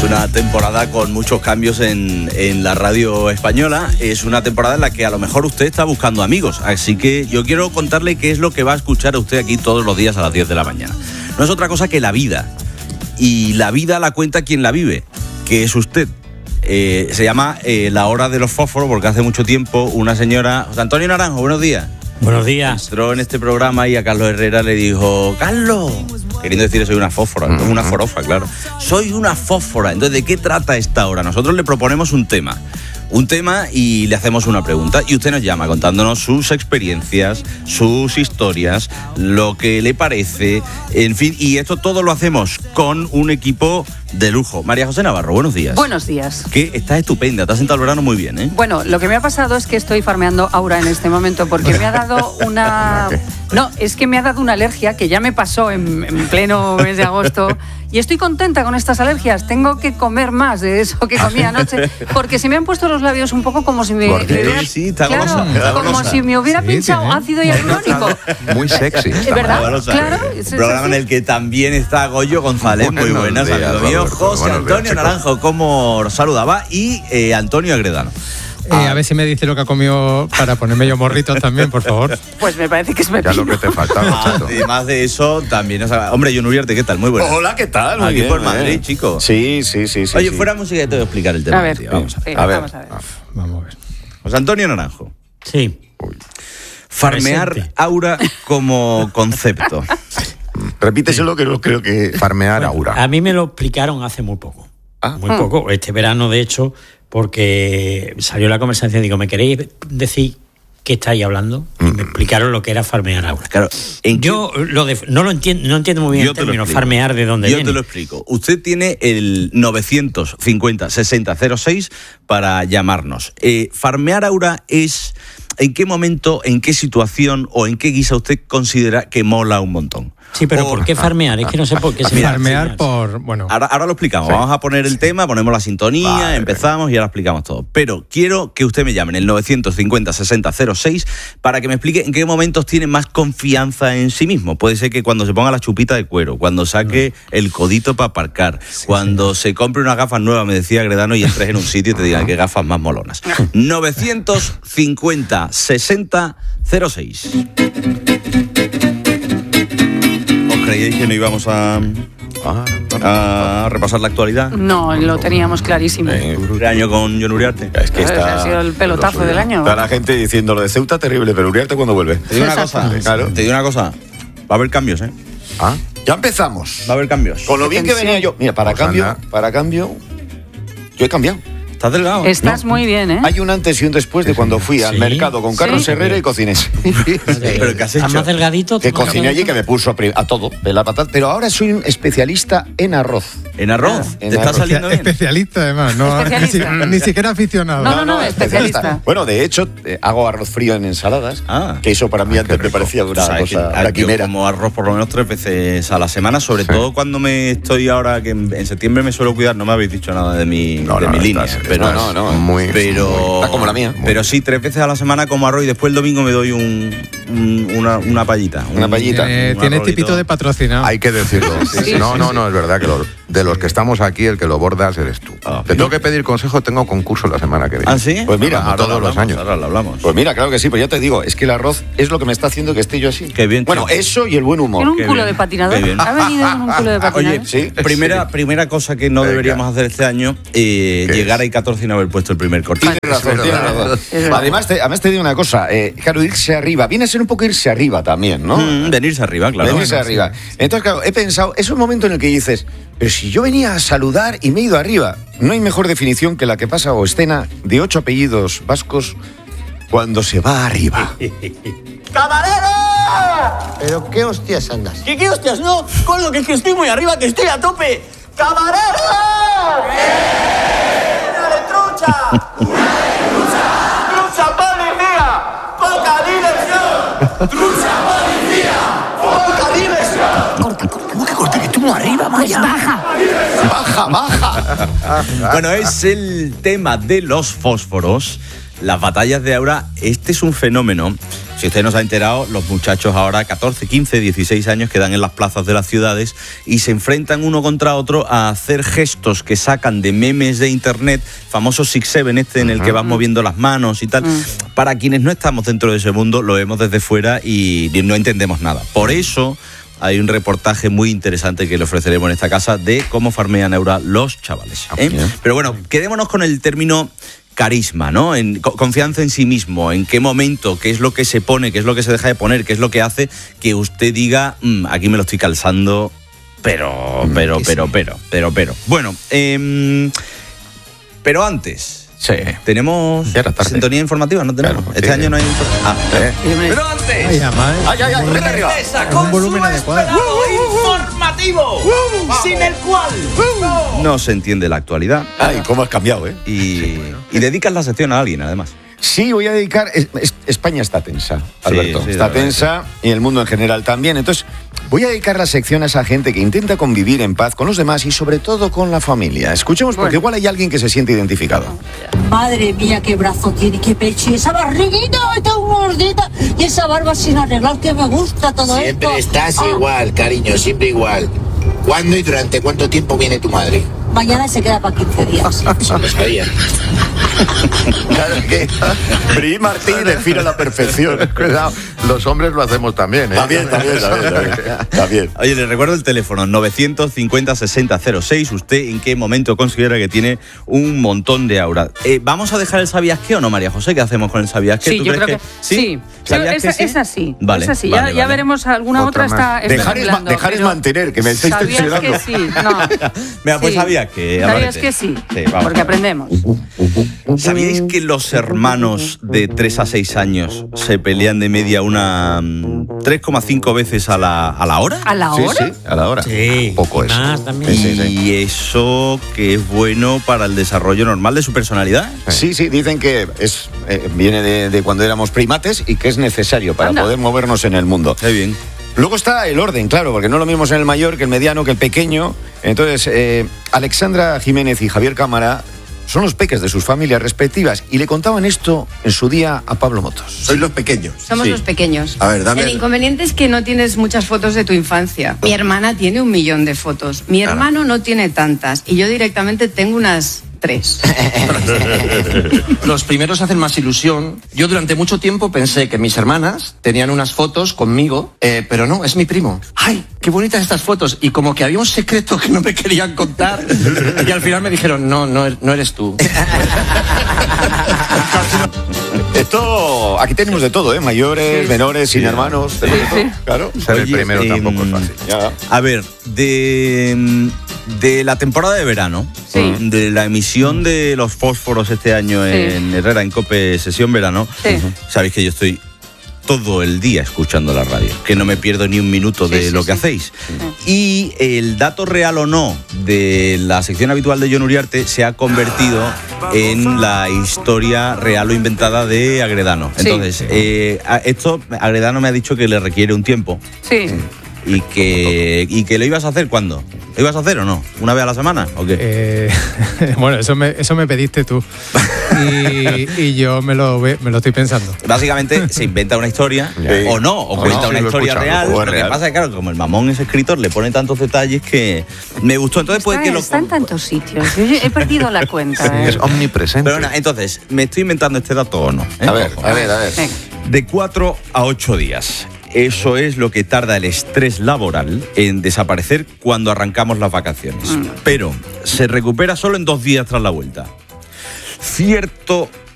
una temporada con muchos cambios en la radio española. Es una temporada en la que a lo mejor usted está buscando amigos. Así que yo quiero contarle qué es lo que va a escuchar usted aquí todos los días a las 10 de la mañana. No es otra cosa que la vida. Y la vida la cuenta quien la vive, que es usted. Se llama La Hora de los Fósforos, porque hace mucho tiempo una señora... José Antonio Naranjo, buenos días. Buenos días. Entró en este programa y a Carlos Herrera le dijo: Carlos, queriendo decir soy una fósfora, una forofa, claro. Soy una fósfora. Entonces, ¿de qué trata esta hora? Nosotros le proponemos un tema y le hacemos una pregunta y usted nos llama contándonos sus experiencias, sus historias, lo que le parece, en fin, y esto todo lo hacemos con un equipo de lujo. María José Navarro, buenos días. Buenos días. Que estás estupenda, te has sentado el verano muy bien, ¿eh? Bueno, lo que me ha pasado es que estoy farmeando aura en este momento porque me ha dado una... No, es que me ha dado una alergia que ya me pasó en pleno mes de agosto y estoy contenta con estas alergias. Tengo que comer más de eso que comí anoche porque se me han puesto los labios un poco como si me hubiera... Sí, está claro, golosa, como si me hubiera pinchado ácido hialurónico. Muy sexy. ¿Es verdad? Golosa. Claro. Programa en el que también está Goyo González, muy buenas, amigo mío. José Antonio Naranjo, como saludaba, y Antonio Agredano. A ver si me dice lo que ha comido para ponerme yo morritos también, por favor. Pues me parece que es pepino. Ya lo que te faltaba, chato. Además de eso, también... Hombre, John Uriarte, ¿qué tal? Muy bueno. Hola, ¿qué tal? Muy Aquí bien, por Madrid, chico. Sí. Oye, fuera música te voy a explicar el tema. A ver, tío. Vamos a ver. vamos a ver. Vamos a ver. José Antonio Naranjo. Sí. Farmear Presente. aura como concepto. Repíteselo, que no creo que... Farmear aura. A mí me lo explicaron hace muy poco. Ah. Muy poco. Este verano, de hecho, porque salió la conversación. Digo, ¿me queréis decir qué estáis hablando? Y me explicaron lo que era farmear aura. Claro, Yo no lo entiendo, no entiendo muy bien Yo el te lo término explico. farmear de dónde Yo viene. te lo explico. Usted tiene el 950-6006 para llamarnos. Farmear aura es... ¿En qué momento, en qué situación o en qué guisa usted considera que mola un montón? Sí, pero ¿por qué farmear? Es que no sé por qué se Farmear por... Bueno, Ahora lo explicamos. Sí. Vamos a poner el tema, ponemos la sintonía, Vale, empezamos y ahora explicamos todo. Pero quiero que usted me llame en el 950-6006 para que me explique en qué momentos tiene más confianza en sí mismo. Puede ser que cuando se ponga la chupita de cuero, cuando saque el codito para aparcar, cuando se compre unas gafas nuevas, me decía Agredano, y entres en un sitio y te digan qué gafas más molonas. 950-6006. ¿Creíais que no íbamos a repasar la actualidad? No, lo teníamos clarísimo. ¿El año con John Uriarte? Es que está... Ha sido el pelotazo del año. Está la gente diciendo lo de Ceuta terrible, pero Uriarte cuando vuelve. Te digo una cosa, Claro. te digo una cosa. Va a haber cambios, ¿eh? Ya empezamos. Va a haber cambios. Con lo bien que venía yo. Mira, para Pues cambio, anda. yo he cambiado. ¿Estás delgado? Estás muy bien, ¿eh? Hay un antes y un después de cuando fui al Sí. mercado con Carlos Sí. Herrera y cociné. ¿Pero qué has ¿Estás hecho? más delgadito? Que cociné allí, que me puso a todo, de la patata. Pero ahora soy un especialista en arroz. ¿En arroz? En ¿Te está arroz. saliendo bien? especialista además, no Especialista. Ni siquiera aficionado. No, especialista. Bueno, de hecho, hago arroz frío en ensaladas. Ah. Que eso para mí antes me parecía Tú una sabes cosa, que una yo quimera. como arroz por lo menos 3 veces a la semana, sobre todo cuando me estoy ahora, que en septiembre me suelo cuidar. No me habéis dicho nada de mi línea. Pero, no. pero Está como la mía. Pero sí, 3 veces a la semana como arroz y después el domingo me doy una pallita. Una pallita. Un Tiene arrolito. tipito de patrocinado. Hay que decirlo. No, es verdad que de los que estamos aquí, el que lo bordas eres tú. Te tengo que pedir consejo, tengo concurso la semana que viene. ¿Ah, sí? Pues mira, Ahora todos lo los hablamos, años. Ahora lo hablamos. Pues mira, claro que sí, pues ya te digo, es que el arroz es lo que me está haciendo que esté yo así. Qué bien, Bueno, chico. eso y el buen humor. Tiene un Qué culo bien, de patinador. qué bien. Ha venido con un culo de patinador. Oye, Sí. primera cosa que no Venga. deberíamos hacer este año, llegar a I-14 y no haber puesto el primer corte. Tienes razón. Además te digo una cosa, claro, irse arriba, viene a ser un poco irse arriba también, ¿no? Venirse arriba, claro. Venirse arriba. Entonces, claro, he pensado, es un momento en el que dices, pero si yo venía a saludar y me he ido arriba, no hay mejor definición que la que pasa o escena de 8 apellidos vascos cuando se va arriba. ¡Camarero! ¿Pero qué hostias andas? ¿Qué hostias? No, con lo que es que estoy muy arriba, que estoy a tope. ¡Camarero! ¡Dale, trucha! ¡Trucha policía! ¡Poca diversión! ¡Trucha policía! ¡Poca diversión! Corta, ¿cómo que corta? Que estoy muy arriba, Maya. Baja. Bueno, es el tema de los fósforos, las batallas de aura. Este es un fenómeno Si usted no se ha enterado, los muchachos ahora 14, 15, 16 años quedan en las plazas de las ciudades y se enfrentan uno contra otro a hacer gestos que sacan de memes de internet, famoso 6-7 en el que van moviendo las manos y tal. Para quienes no estamos dentro de ese mundo, lo vemos desde fuera y no entendemos nada. Por eso hay un reportaje muy interesante que le ofreceremos en esta casa de cómo farmean ahora los chavales. Pero bueno, quedémonos con el término carisma, ¿no? En confianza en sí mismo, en qué momento, qué es lo que se pone, qué es lo que se deja de poner, qué es lo que hace que usted diga, aquí me lo estoy calzando, pero. Bueno, pero antes. Sí. ¿Tenemos sintonía informativa? ¿No tenemos? Claro, este año no hay Pero antes. Regresa con su esperado informativo, sin el cual no se entiende la actualidad. Ay, cómo has cambiado, ¿eh? Y dedicas la sección a alguien, además. Sí, voy a dedicar... España está tensa, Alberto. Sí, está tensa y el mundo en general también. Entonces, voy a dedicar la sección a esa gente que intenta convivir en paz con los demás y sobre todo con la familia. Escuchemos, porque igual hay alguien que se siente identificado. Madre mía, qué brazo tiene, qué pecho, y esa barriguita tan gordita, y esa barba sin arreglar, que me gusta todo siempre esto. Estás igual, cariño, siempre igual. ¿Cuándo y durante cuánto tiempo viene tu madre? Mañana se queda para 15 días. Lo sabía. Claro que Bri Martí define a la perfección. Cuidado, los hombres lo hacemos también, ¿eh? También. Oye, le recuerdo el teléfono, 950-60-06. ¿Usted en qué momento considera que tiene un montón de aura? ¿Vamos a dejar el ¿sabías qué o no, María José? ¿Qué hacemos con el ¿sabías qué? Sí, yo creo que sí. Es así. Vale, es así. Vale, ya veremos, alguna otra está temblando, dejar es mantener, que me estáis ¿sabías que sí? No. Mira, pues ¿sabías que? ¿Sabías que sí? Porque aprendemos. ¿Sabíais que los hermanos de 3 a 6 años se pelean de media 3,5 veces a la hora? ¿A la hora? Sí, a la hora. Sí. Poco eso. Más también. Y eso que es bueno para el desarrollo normal de su personalidad. Sí, dicen que viene de cuando éramos primates y que es necesario para poder movernos en el mundo. Qué bien. Luego está el orden, claro, porque no lo mismo en el mayor que el mediano, que el pequeño. Entonces, Alexandra Jiménez y Javier Cámara son los peques de sus familias respectivas y le contaban esto en su día a Pablo Motos. Sois los pequeños. Somos los pequeños. A ver, dame. El inconveniente es que no tienes muchas fotos de tu infancia. Mi hermana tiene 1 millón de fotos. Mi hermano no tiene tantas. Y yo directamente tengo unas 3. Los primeros hacen más ilusión. Yo durante mucho tiempo pensé que mis hermanas tenían unas fotos conmigo, pero no, es mi primo. ¡Ay, qué bonitas estas fotos! Y como que había un secreto que no me querían contar y al final me dijeron, no eres tú. Esto, aquí tenemos de todo, Mayores, menores, sin hermanos. Sí. Claro. Ser el primero tampoco es fácil. A ver, de la temporada de verano, de la emisión de los fósforos este año en Herrera, en COPE Sesión Verano, sabéis que yo estoy todo el día escuchando la radio, que no me pierdo ni un minuto de lo que hacéis. Y el dato real o no de la sección habitual de Jon Uriarte se ha convertido en la historia real o inventada de Agredano. Entonces, esto Agredano me ha dicho que le requiere un tiempo. Sí. ¿Y que lo ibas a hacer cuándo? ¿Lo ibas a hacer o no? ¿Una vez a la semana o qué? Bueno, eso me pediste tú. Y yo me lo estoy pensando. Básicamente se inventa una historia, o no, o cuenta una historia real. Lo que pasa es que, claro, como el mamón es escritor, le pone tantos detalles que me gustó. Entonces puede que está en tantos sitios. Yo he perdido la cuenta. Es omnipresente. Pero entonces, ¿me estoy inventando este dato o no? A ver. De 4 a 8 días. Eso es lo que tarda el estrés laboral en desaparecer cuando arrancamos las vacaciones. Pero se recupera solo en 2 días tras la vuelta. ¿Cierto